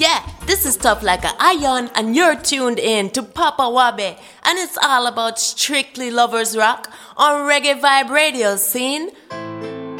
Yeah, this is Tough Like a Iron, and you're tuned in to Papa Wabe, and it's all about strictly lovers rock on Reggae Vibe Radio scene.